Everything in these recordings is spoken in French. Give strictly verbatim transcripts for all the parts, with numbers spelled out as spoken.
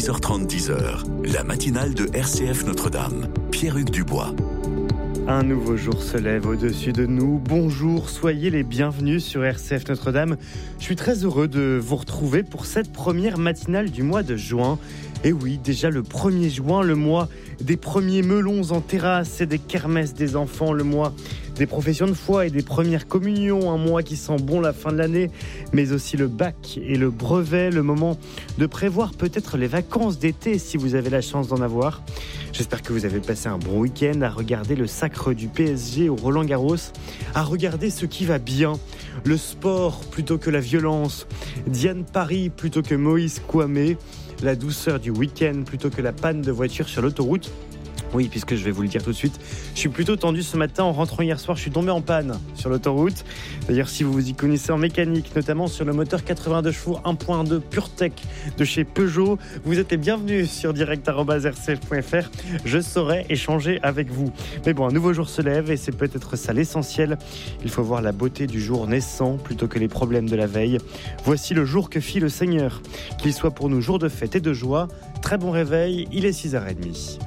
six heures trente, dix heures, la matinale de R C F Notre-Dame. Pierre-Hugues Dubois. Un nouveau jour se lève au-dessus de nous. Bonjour, soyez les bienvenus sur R C F Notre-Dame. Je suis très heureux de vous retrouver pour cette première matinale du mois de juin. Et oui, déjà le premier juin, le mois des premiers melons en terrasse et des kermesses des enfants, le mois des professions de foi et des premières communions, un mois qui sent bon la fin de l'année, mais aussi le bac et le brevet, le moment de prévoir peut-être les vacances d'été si vous avez la chance d'en avoir. J'espère que vous avez passé un bon week-end à regarder le sacre du P S G au Roland-Garros, à regarder ce qui va bien, le sport plutôt que la violence, Diane Paris plutôt que Moïse Kouamé, la douceur du week-end plutôt que la panne de voiture sur l'autoroute. Oui, puisque je vais vous le dire tout de suite, je suis plutôt tendu ce matin. En rentrant hier soir, je suis tombé en panne sur l'autoroute. D'ailleurs, si vous vous y connaissez en mécanique, notamment sur le moteur quatre-vingt-deux chevaux un point deux PureTech de chez Peugeot, vous êtes les bienvenus sur direct arobase r c f point f r. Je saurai échanger avec vous. Mais bon, un nouveau jour se lève et c'est peut-être ça l'essentiel. Il faut voir la beauté du jour naissant plutôt que les problèmes de la veille. Voici le jour que fit le Seigneur. Qu'il soit pour nous jour de fête et de joie. Très bon réveil, il est six heures trente.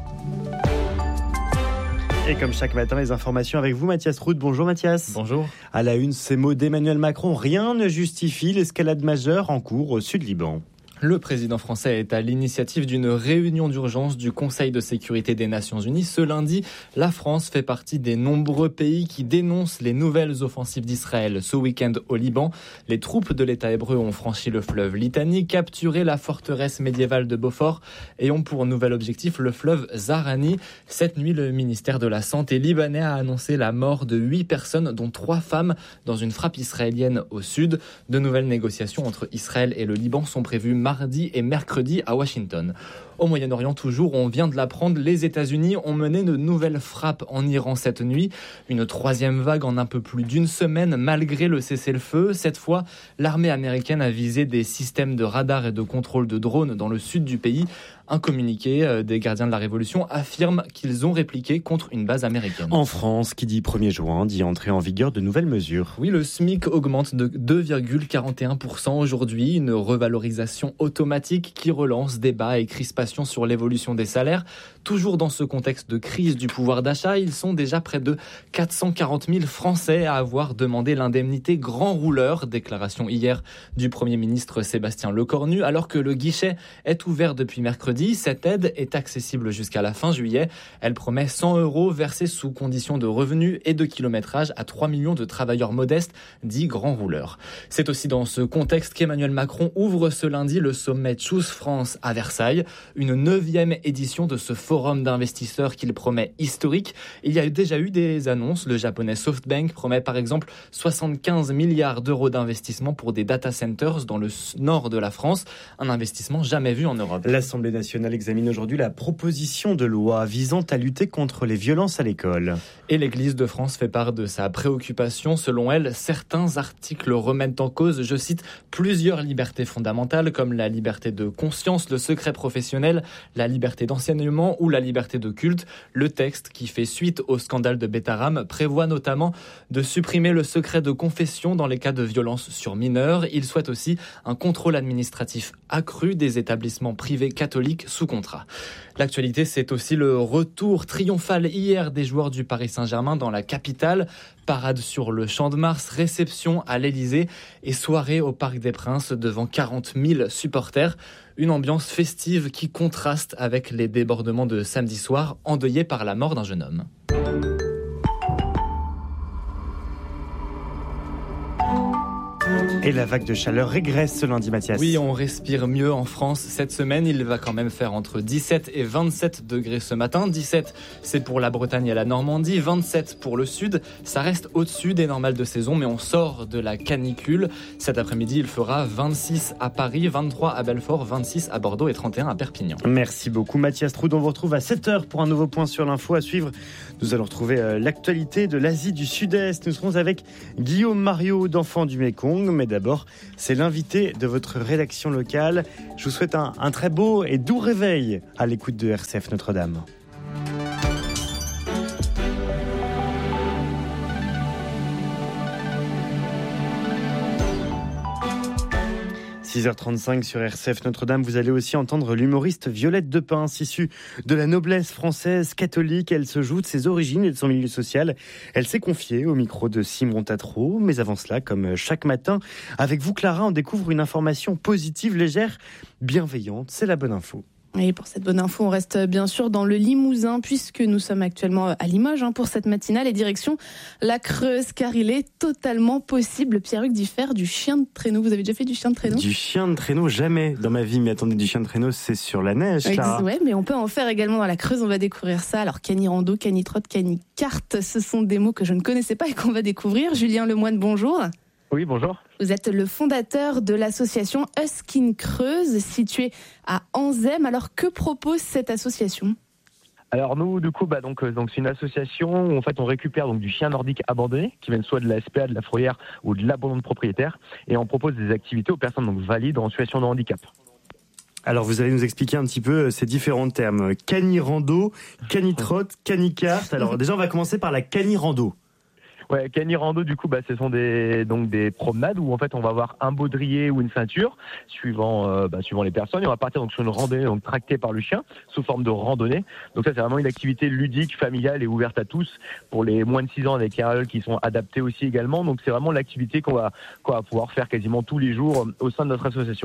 Et comme chaque matin, les informations avec vous, Mathias Roud. Bonjour Mathias. Bonjour. À la une, ces mots d'Emmanuel Macron. Rien ne justifie l'escalade majeure en cours au Sud-Liban. Le président français est à l'initiative d'une réunion d'urgence du Conseil de sécurité des Nations Unies. Ce lundi, la France fait partie des nombreux pays qui dénoncent les nouvelles offensives d'Israël. Ce week-end au Liban, les troupes de l'État hébreu ont franchi le fleuve Litani, capturé la forteresse médiévale de Beaufort et ont pour nouvel objectif le fleuve Zahrani. Cette nuit, le ministère de la Santé libanais a annoncé la mort de huit personnes, dont trois femmes, dans une frappe israélienne au sud. De nouvelles négociations entre Israël et le Liban sont prévues mardi et mercredi à Washington. Au Moyen-Orient toujours, on vient de l'apprendre, les États-Unis ont mené de nouvelles frappes en Iran cette nuit. Une troisième vague en un peu plus d'une semaine malgré le cessez-le-feu. Cette fois, l'armée américaine a visé des systèmes de radar et de contrôle de drones dans le sud du pays. Un communiqué des gardiens de la Révolution affirme qu'ils ont répliqué contre une base américaine. En France, qui dit premier juin, dit entrer en vigueur de nouvelles mesures. Oui, le SMIC augmente de deux virgule quarante et un pour cent aujourd'hui, une revalorisation automatique qui relance débats et crispations sur l'évolution des salaires. Toujours dans ce contexte de crise du pouvoir d'achat, ils sont déjà près de quatre cent quarante mille Français à avoir demandé l'indemnité grand rouleur. Déclaration hier du Premier ministre Sébastien Lecornu, alors que le guichet est ouvert depuis mercredi. Cette aide est accessible jusqu'à la fin juillet. Elle promet cent euros versés sous condition de revenus et de kilométrage à trois millions de travailleurs modestes, dits grands rouleurs. C'est aussi dans ce contexte qu'Emmanuel Macron ouvre ce lundi le sommet Choose France à Versailles, une neuvième édition de ce forum d'investisseurs qu'il promet historique. Il y a déjà eu des annonces. Le japonais SoftBank promet par exemple soixante-quinze milliards d'euros d'investissement pour des data centers dans le nord de la France, un investissement jamais vu en Europe. L'Assemblée nationale examine aujourd'hui la proposition de loi visant à lutter contre les violences à l'école. Et l'Église de France fait part de sa préoccupation. Selon elle, certains articles remettent en cause, je cite, plusieurs libertés fondamentales comme la liberté de conscience, le secret professionnel, la liberté d'enseignement ou la liberté de culte. Le texte, qui fait suite au scandale de Betaram, prévoit notamment de supprimer le secret de confession dans les cas de violence sur mineurs. Il souhaite aussi un contrôle administratif accru des établissements privés catholiques sous contrat. L'actualité, c'est aussi le retour triomphal hier des joueurs du Paris Saint-Germain dans la capitale. Parade sur le Champ de Mars, réception à l'Elysée et soirée au Parc des Princes devant quarante mille supporters. Une ambiance festive qui contraste avec les débordements de samedi soir, endeuillés par la mort d'un jeune homme. Et la vague de chaleur régresse ce lundi, Mathias. Oui, on respire mieux en France cette semaine. Il va quand même faire entre dix-sept et vingt-sept degrés ce matin. dix-sept, c'est pour la Bretagne et la Normandie. vingt-sept pour le sud. Ça reste au-dessus des normales de saison, mais on sort de la canicule. Cet après-midi, il fera vingt-six à Paris, vingt-trois à Belfort, vingt-six à Bordeaux et trente et un à Perpignan. Merci beaucoup, Mathias Troud. On vous retrouve à sept heures pour un nouveau point sur l'info à suivre. Nous allons retrouver euh, l'actualité de l'Asie du Sud-Est. Nous serons avec Guillaume Mariot d'Enfants du Mékong. Mais d'abord, c'est l'invité de votre rédaction locale. Je vous souhaite un, un très beau et doux réveil à l'écoute de R C F Notre-Dame. six heures trente-cinq sur R C F Notre-Dame, vous allez aussi entendre l'humoriste Violette Depins, issue de la noblesse française catholique. Elle se joue de ses origines et de son milieu social. Elle s'est confiée au micro de Simon Tatro. Mais avant cela, comme chaque matin, avec vous Clara, on découvre une information positive, légère, bienveillante. C'est la bonne info. Et pour cette bonne info, on reste bien sûr dans le Limousin puisque nous sommes actuellement à Limoges hein, pour cette matinale et direction la Creuse car il est totalement possible, Pierre-Hugues, d'y faire du chien de traîneau. Vous avez déjà fait du chien de traîneau ? Du chien de traîneau, jamais dans ma vie. Mais attendez, du chien de traîneau, c'est sur la neige, Clara. Oui, mais on peut en faire également dans la Creuse. On va découvrir ça. Alors, cani-rando, cani-trotte, cani-carte, ce sont des mots que je ne connaissais pas et qu'on va découvrir. Julien Lemoine, bonjour. Oui, bonjour. Vous êtes le fondateur de l'association Husky Creuse, située à Anzem. Alors, que propose cette association ? Alors nous, du coup, bah donc, donc c'est une association où en fait on récupère donc du chien nordique abandonné, qui viennent soit de la S P A, de la fourrière ou de l'abandon de propriétaire, et on propose des activités aux personnes donc valides en situation de handicap. Alors vous allez nous expliquer un petit peu ces différents termes. Cani-rando, cani-trotte, cani-carte. Alors déjà on va commencer par la cani-rando. Ouais, cani-rando, du coup, bah, ce sont des, donc des promenades où en fait on va avoir un baudrier ou une ceinture, suivant, euh, bah, suivant les personnes, et on va partir donc sur une randonnée donc tractée par le chien, sous forme de randonnée. Donc ça, c'est vraiment une activité ludique, familiale et ouverte à tous, pour les moins de six ans avec carrioles qui sont adaptées aussi également. Donc c'est vraiment l'activité qu'on va, qu'on va pouvoir faire quasiment tous les jours au sein de notre association.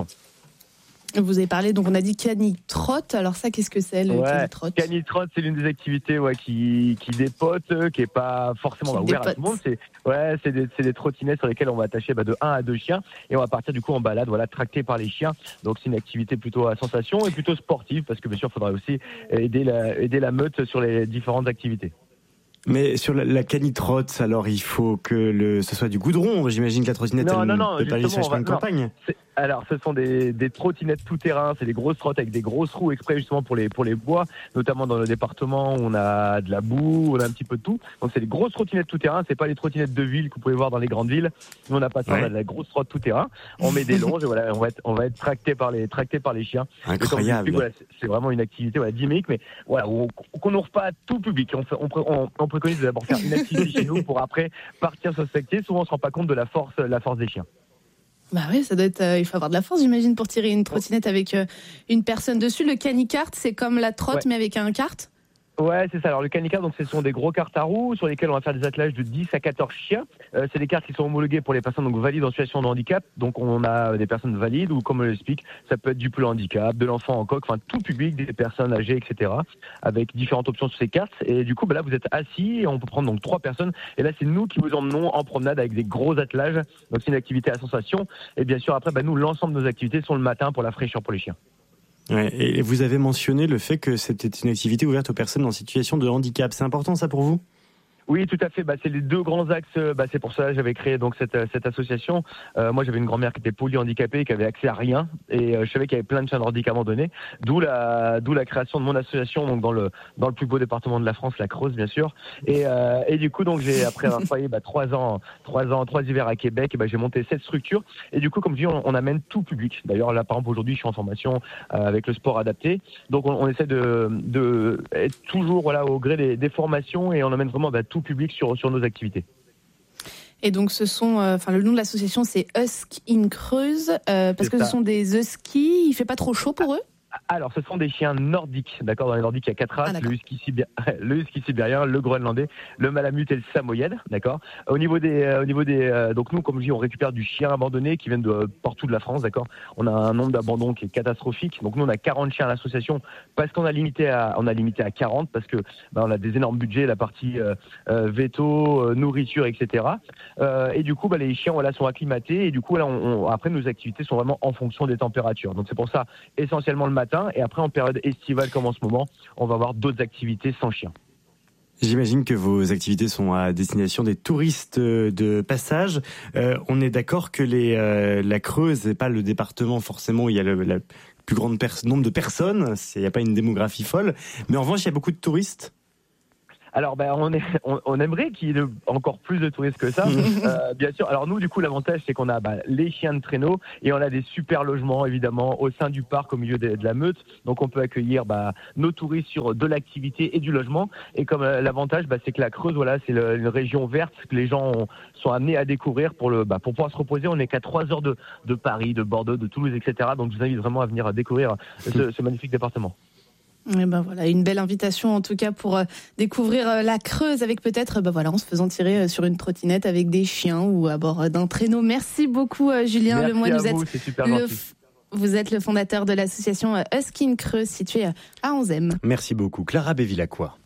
Vous avez parlé, donc on a dit cani-trotte. Alors ça, qu'est-ce que c'est le ouais, cani-trotte ? Cani-trotte, c'est l'une des activités ouais, qui, qui dépote, qui est pas forcément bah, ouverte à tout le monde. C'est, ouais, c'est des, c'est des trottinettes sur lesquelles on va attacher bah, de un à deux chiens et on va partir du coup en balade, voilà, tracté par les chiens. Donc c'est une activité plutôt à sensation et plutôt sportive parce que bien sûr, il faudra aussi aider la, aider la meute sur les différentes activités. Mais sur la, la cani-trotte, alors il faut que le, ce soit du goudron. J'imagine que la trottinette, non, elle non, non, ne peut pas aller sur chemin de campagne. C'est, alors, ce sont des, des trottinettes tout-terrain. C'est des grosses trottes avec des grosses roues exprès justement pour les, pour les bois, notamment dans le département où on a de la boue, on a un petit peu de tout. Donc, c'est des grosses trottinettes tout-terrain. C'est pas les trottinettes de ville que vous pouvez voir dans les grandes villes. Nous, on n'a pas ça. Ouais. On a de la grosse trotte tout-terrain. On met des longes et voilà, on va être, on va être tracté par les, tracté par les chiens. Incroyable. Et comme je dis, voilà, c'est, c'est vraiment une activité voilà, dynamique, mais voilà, on, qu'on n'ouvre pas à tout public. On, fait, on, on, on préconise d'abord faire une activité chez nous pour après partir sur cette activité. Souvent, on se rend pas compte de la force, la force des chiens. Bah oui, ça doit être. Euh, il faut avoir de la force, j'imagine, pour tirer une trottinette avec euh, une personne dessus. Le cani-kart, c'est comme la trotte, ouais. mais avec un kart. Ouais, c'est ça. Alors le cani-kart, donc ce sont des gros cartes à roues sur lesquels on va faire des attelages de dix à quatorze chiens. Euh, c'est des cartes qui sont homologuées pour les personnes donc valides en situation de handicap. Donc on a des personnes valides ou comme on l'explique, ça peut être du polyhandicap, de l'enfant en coque, enfin tout public, des personnes âgées, et cetera. Avec différentes options sur ces cartes. Et du coup, bah là vous êtes assis et on peut prendre donc trois personnes. Et là c'est nous qui vous emmenons en promenade avec des gros attelages. Donc c'est une activité à sensation. Et bien sûr après, bah nous l'ensemble de nos activités sont le matin pour la fraîcheur pour les chiens. Ouais, et vous avez mentionné le fait que c'était une activité ouverte aux personnes en situation de handicap. C'est important ça pour vous ? Oui, tout à fait. Bah, c'est les deux grands axes. Bah, c'est pour ça que j'avais créé donc cette, cette association. Euh, moi, j'avais une grand-mère qui était polyhandicapée, qui avait accès à rien, et euh, je savais qu'il y avait plein de chiens nordiques abandonnés. D'où la, d'où la création de mon association, donc dans le dans le plus beau département de la France, la Creuse, bien sûr. Et euh, et du coup, donc j'ai après avoir travaillé bah, trois ans, trois ans, trois hivers à Québec, et bah, j'ai monté cette structure. Et du coup, comme je dis, on, on amène tout public. D'ailleurs, là, par exemple, aujourd'hui, je suis en formation euh, avec le sport adapté. Donc, on, on essaie de de être toujours voilà au gré des, des formations, et on amène vraiment bah, tout public sur, sur nos activités. Et donc ce sont, euh, enfin le nom de l'association c'est Husky Creuse euh, parce c'est que ça. Ce sont des huskies. Il fait pas trop chaud pour eux ? Alors, ce sont des chiens nordiques, d'accord. Dans les nordiques, il y a quatre races, ah, le husky sibérien, le husky sibérien, le groenlandais, le malamute et le samoyède, d'accord. Au niveau des, euh, au niveau des, euh, donc nous, comme je dis, on récupère du chien abandonné qui viennent de euh, partout de la France, d'accord. On a un nombre d'abandons qui est catastrophique. Donc nous, on a quarante chiens à l'association parce qu'on a limité à, on a limité à quarante parce que bah, on a des énormes budgets, la partie euh, euh, veto, euh, nourriture, et cetera. Euh, et du coup, bah, les chiens, voilà, sont acclimatés et du coup, là, on, on, après, nos activités sont vraiment en fonction des températures. Donc c'est pour ça, essentiellement le matin. Et après, en période estivale comme en ce moment, on va avoir d'autres activités sans chien. J'imagine que vos activités sont à destination des touristes de passage. Euh, on est d'accord que les, euh, la Creuse n'est pas le département forcément où il y a le la plus grand pers- nombre de personnes. Il n'y a pas une démographie folle. Mais en revanche, il y a beaucoup de touristes. Alors, ben, on, est, on, on aimerait qu'il y ait encore plus de touristes que ça, euh, bien sûr. Alors nous, du coup, l'avantage, c'est qu'on a bah, les chiens de traîneau et on a des super logements, évidemment, au sein du parc, au milieu de, de la Meute. Donc, on peut accueillir bah, nos touristes sur de l'activité et du logement. Et comme euh, l'avantage, bah, c'est que la Creuse, voilà, c'est le, une région verte que les gens ont, sont amenés à découvrir pour, le, bah, pour pouvoir se reposer. On n'est qu'à trois heures de, de Paris, de Bordeaux, de Toulouse, et cetera. Donc, je vous invite vraiment à venir découvrir ce, ce magnifique département. Et ben voilà, une belle invitation en tout cas pour euh, découvrir euh, la Creuse avec peut-être, ben voilà, en se faisant tirer euh, sur une trottinette avec des chiens ou à bord euh, d'un traîneau. Merci beaucoup euh, Julien Merci Lemoine. à Vous vous, êtes c'est super le gentil. f- vous êtes le fondateur de l'association euh, Husky Creuse située euh, à Onzem. Merci beaucoup. Clara Bévilacqua.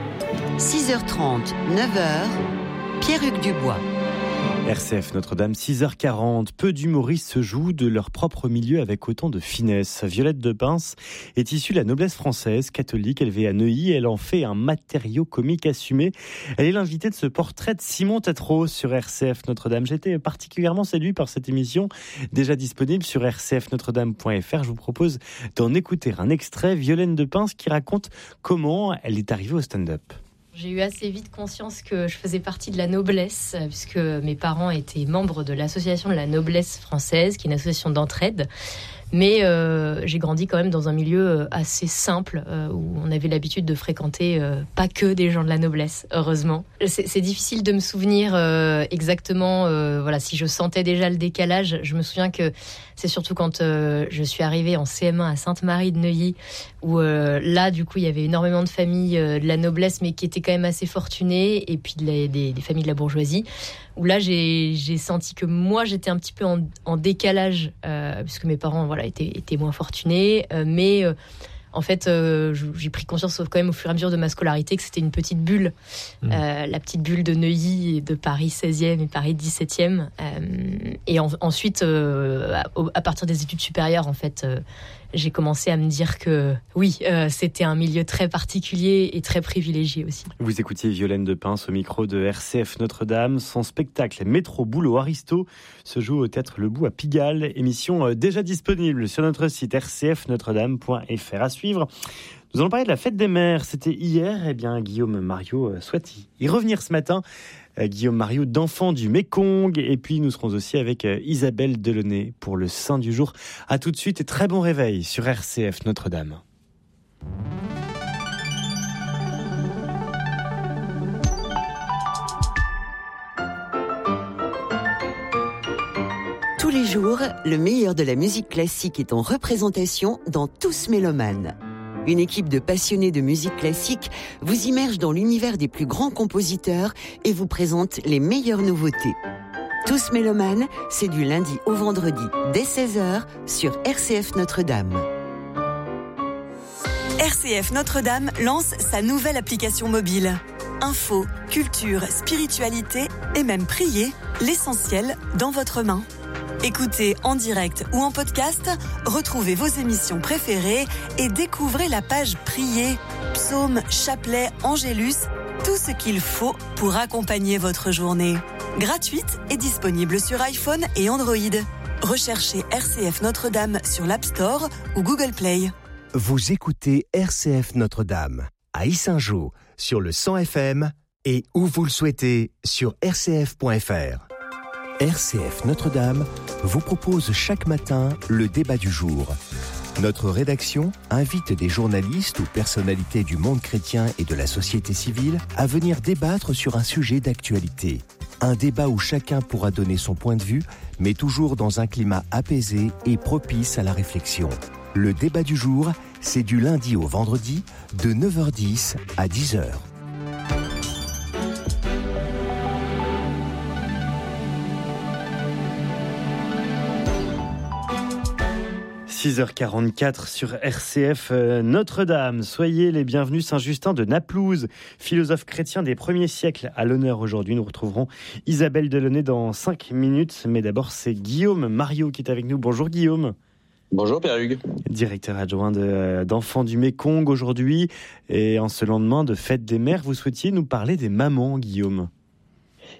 six heures trente, neuf heures, Pierre-Hugues Dubois. R C F Notre-Dame, six heures quarante. Peu d'humoristes se jouent de leur propre milieu avec autant de finesse. Violette de Pince est issue de la noblesse française, catholique, élevée à Neuilly. Elle en fait un matériau comique assumé. Elle est l'invitée de ce portrait de Simon Tétrault sur R C F Notre-Dame. J'étais particulièrement séduit par cette émission, déjà disponible sur r c f notre dame point f r. Je vous propose d'en écouter un extrait. Violette de Pince qui raconte comment elle est arrivée au stand-up. J'ai eu assez vite conscience que je faisais partie de la noblesse, puisque mes parents étaient membres de l'association de la noblesse française, qui est une association d'entraide. Mais euh, j'ai grandi quand même dans un milieu assez simple, euh, où on avait l'habitude de fréquenter euh, pas que des gens de la noblesse, heureusement. C'est, c'est difficile de me souvenir euh, exactement, euh, voilà, si je sentais déjà le décalage. Je me souviens que c'est surtout quand euh, je suis arrivée en C M un à Sainte-Marie de Neuilly, où euh, là, du coup, il y avait énormément de familles euh, de la noblesse, mais qui étaient quand même assez fortunées, et puis de la, des, des familles de la bourgeoisie, où là, j'ai, j'ai senti que moi, j'étais un petit peu en, en décalage, euh, puisque mes parents, voilà, étaient, étaient moins fortunés, euh, mais euh, en fait, euh, j'ai pris conscience quand même au fur et à mesure de ma scolarité que c'était une petite bulle, mmh. euh, la petite bulle de Neuilly, et de Paris seizième et Paris dix-septième. Euh, et en, ensuite, euh, à, à partir des études supérieures, en fait, euh, j'ai commencé à me dire que oui, euh, c'était un milieu très particulier et très privilégié aussi. Vous écoutiez Violaine de Pince au micro de R C F Notre-Dame. Son spectacle Métro Boulot Aristo se joue au Théâtre Le Bout à Pigalle. Émission déjà disponible sur notre site r c f notre dame point f r. À suivre, nous allons parler de la fête des mères. C'était hier. Eh bien, Guillaume Mariot souhaite y revenir ce matin. Guillaume Mariot d'Enfants du Mékong. Et puis, nous serons aussi avec Isabelle Delaunay pour le Saint du jour. À tout de suite et très bon réveil sur R C F Notre-Dame. Tous les jours, le meilleur de la musique classique est en représentation dans Tous Mélomanes. Une équipe de passionnés de musique classique vous immerge dans l'univers des plus grands compositeurs et vous présente les meilleures nouveautés. Tous Mélomanes, c'est du lundi au vendredi dès seize heures sur R C F Notre-Dame. R C F Notre-Dame lance sa nouvelle application mobile. Info, culture, spiritualité et même prier, l'essentiel dans votre main. Écoutez en direct ou en podcast, retrouvez vos émissions préférées et découvrez la page Prier, psaumes, chapelets, angélus, tout ce qu'il faut pour accompagner votre journée. Gratuite et disponible sur iPhone et Android. Recherchez R C F Notre-Dame sur l'App Store ou Google Play. Vous écoutez R C F Notre-Dame à Yssingeaux sur le cent F M et où vous le souhaitez sur r c f point f r. R C F Notre-Dame vous propose chaque matin le débat du jour. Notre rédaction invite des journalistes ou personnalités du monde chrétien et de la société civile à venir débattre sur un sujet d'actualité. Un débat où chacun pourra donner son point de vue, mais toujours dans un climat apaisé et propice à la réflexion. Le débat du jour, c'est du lundi au vendredi de neuf heures dix à dix heures. six heures quarante-quatre sur R C F Notre-Dame. Soyez les bienvenus. Saint-Justin de Naplouse, philosophe chrétien des premiers siècles, à l'honneur aujourd'hui. Nous retrouverons Isabelle Delaunay dans cinq minutes. Mais d'abord, c'est Guillaume Mariot qui est avec nous. Bonjour Guillaume. Bonjour Pierre-Hugues. Directeur adjoint de, d'Enfants du Mékong aujourd'hui. Et en ce lendemain de Fête des Mères, vous souhaitiez nous parler des mamans, Guillaume.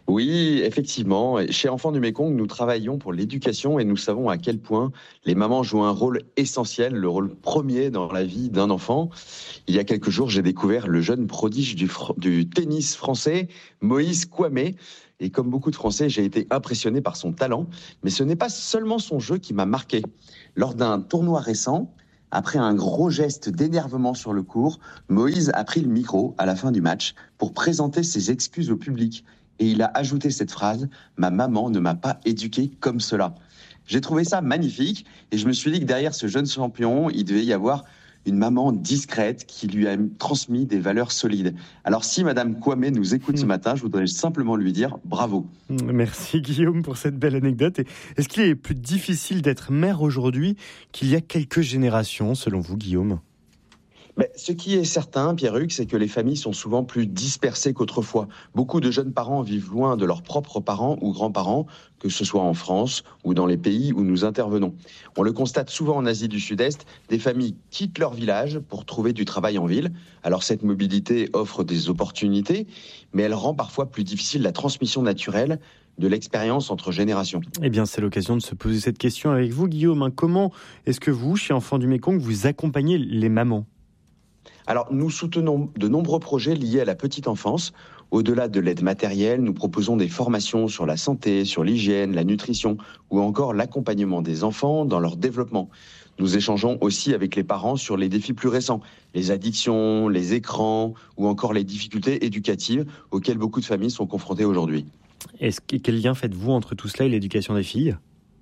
Oui, effectivement. Chez Enfants du Mékong, nous travaillons pour l'éducation et nous savons à quel point les mamans jouent un rôle essentiel, le rôle premier dans la vie d'un enfant. Il y a quelques jours, j'ai découvert le jeune prodige du, fr- du tennis français, Moïse Kouamé. Et comme beaucoup de Français, j'ai été impressionné par son talent. Mais ce n'est pas seulement son jeu qui m'a marqué. Lors d'un tournoi récent, après un gros geste d'énervement sur le court, Moïse a pris le micro à la fin du match pour présenter ses excuses au public. Et il a ajouté cette phrase « Ma maman ne m'a pas éduqué comme cela ». J'ai trouvé ça magnifique et je me suis dit que derrière ce jeune champion, il devait y avoir une maman discrète qui lui a transmis des valeurs solides. Alors si Madame Kouamé nous écoute ce matin, je voudrais simplement lui dire bravo. Merci Guillaume pour cette belle anecdote. Est-ce qu'il est plus difficile d'être mère aujourd'hui qu'il y a quelques générations, selon vous Guillaume ? Mais ce qui est certain, Pierre-Hugues, c'est que les familles sont souvent plus dispersées qu'autrefois. Beaucoup de jeunes parents vivent loin de leurs propres parents ou grands-parents, que ce soit en France ou dans les pays où nous intervenons. On le constate souvent en Asie du Sud-Est, des familles quittent leur village pour trouver du travail en ville. Alors cette mobilité offre des opportunités, mais elle rend parfois plus difficile la transmission naturelle de l'expérience entre générations. Eh bien, c'est l'occasion de se poser cette question avec vous, Guillaume. Comment est-ce que vous, chez Enfants du Mékong, vous accompagnez les mamans ? Alors, nous soutenons de nombreux projets liés à la petite enfance. Au-delà de l'aide matérielle, nous proposons des formations sur la santé, sur l'hygiène, la nutrition ou encore l'accompagnement des enfants dans leur développement. Nous échangeons aussi avec les parents sur les défis plus récents, les addictions, les écrans ou encore les difficultés éducatives auxquelles beaucoup de familles sont confrontées aujourd'hui. Est-ce que, quel lien faites-vous entre tout cela et l'éducation des filles ?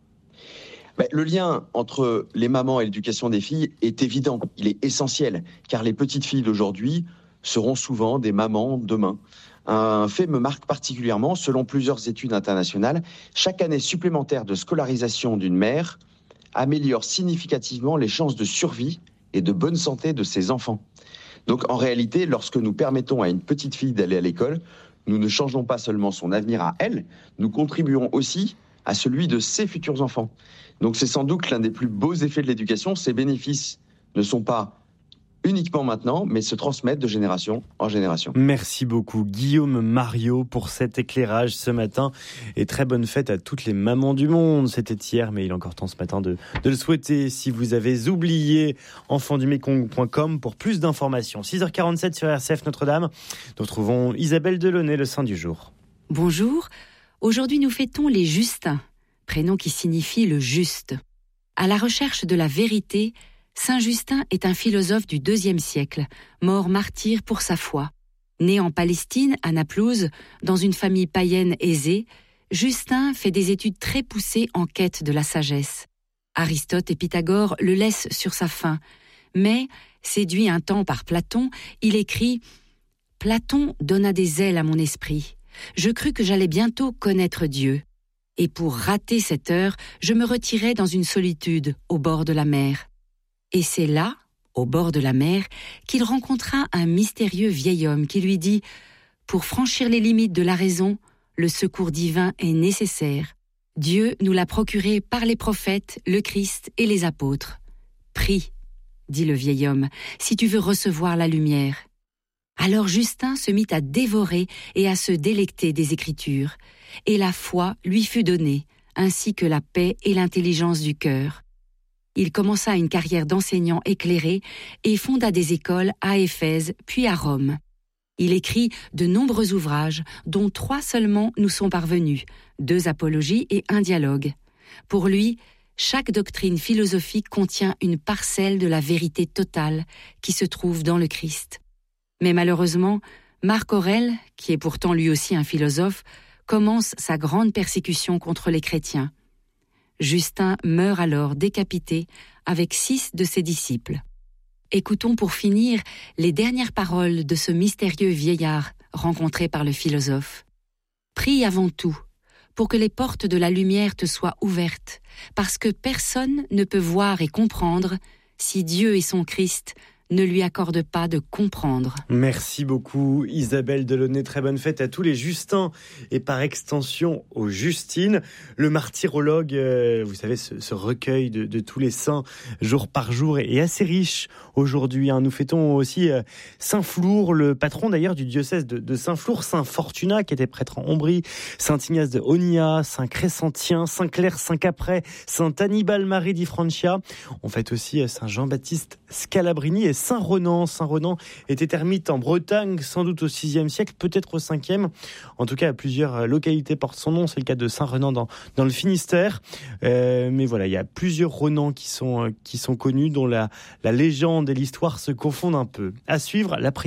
Ben, le lien entre les mamans et l'éducation des filles est évident, il est essentiel, car les petites filles d'aujourd'hui seront souvent des mamans demain. Un fait me marque particulièrement, selon plusieurs études internationales, chaque année supplémentaire de scolarisation d'une mère améliore significativement les chances de survie et de bonne santé de ses enfants. Donc en réalité, lorsque nous permettons à une petite fille d'aller à l'école, nous ne changeons pas seulement son avenir à elle, nous contribuons aussi à celui de ses futurs enfants. Donc c'est sans doute l'un des plus beaux effets de l'éducation. Ces bénéfices ne sont pas uniquement maintenant, mais se transmettent de génération en génération. Merci beaucoup Guillaume Mariot pour cet éclairage ce matin. Et très bonne fête à toutes les mamans du monde. C'était hier, mais il est encore temps ce matin de, de le souhaiter. Si vous avez oublié, enfants du mékong point com pour plus d'informations. six heures quarante-sept sur R C F Notre-Dame. Nous retrouvons Isabelle Delaunay, le saint du jour. Bonjour. Aujourd'hui, nous fêtons les Justins, prénom qui signifie le juste. À la recherche de la vérité, Saint Justin est un philosophe du deuxième siècle, mort martyr pour sa foi. Né en Palestine, à Naplouse, dans une famille païenne aisée, Justin fait des études très poussées en quête de la sagesse. Aristote et Pythagore le laissent sur sa faim, mais, séduit un temps par Platon, il écrit « Platon donna des ailes à mon esprit. Je crus que j'allais bientôt connaître Dieu. Et pour rater cette heure, je me retirai dans une solitude au bord de la mer. Et c'est là, au bord de la mer, qu'il rencontra un mystérieux vieil homme qui lui dit « Pour franchir les limites de la raison, le secours divin est nécessaire. Dieu nous l'a procuré par les prophètes, le Christ et les apôtres. Prie, dit le vieil homme, si tu veux recevoir la lumière. » Alors Justin se mit à dévorer et à se délecter des Écritures, et la foi lui fut donnée, ainsi que la paix et l'intelligence du cœur. Il commença une carrière d'enseignant éclairé et fonda des écoles à Éphèse puis à Rome. Il écrit de nombreux ouvrages, dont trois seulement nous sont parvenus, deux apologies et un dialogue. Pour lui, chaque doctrine philosophique contient une parcelle de la vérité totale qui se trouve dans le Christ. Mais malheureusement, Marc Aurèle, qui est pourtant lui aussi un philosophe, commence sa grande persécution contre les chrétiens. Justin meurt alors décapité avec six de ses disciples. Écoutons pour finir les dernières paroles de ce mystérieux vieillard rencontré par le philosophe. « Prie avant tout, pour que les portes de la lumière te soient ouvertes, parce que personne ne peut voir et comprendre, si Dieu et son Christ ne lui accorde pas de comprendre. Merci beaucoup Isabelle Delaunay, très bonne fête à tous les Justins et par extension aux Justines. Le martyrologue, euh, vous savez, ce, ce recueil de, de tous les saints jour par jour est assez riche aujourd'hui. Hein. Nous fêtons aussi euh, Saint Flour, le patron d'ailleurs du diocèse de, de Saint Flour, Saint Fortunat qui était prêtre en Ombrie, Saint Ignace de Onia, Saint Crescentien, Saint Claire, Saint Capret, Saint Annibal Marie di Francia. On fête aussi euh, Saint Jean-Baptiste Scalabrini et Saint Renan. Saint Renan était ermite en Bretagne, sans doute au sixième siècle, peut-être au cinquième. En tout cas, plusieurs localités portent son nom. C'est le cas de Saint Renan dans, dans le Finistère. Euh, mais voilà, il y a plusieurs Renans qui sont, qui sont connus, dont la, la légende et l'histoire se confondent un peu. À suivre, la prière.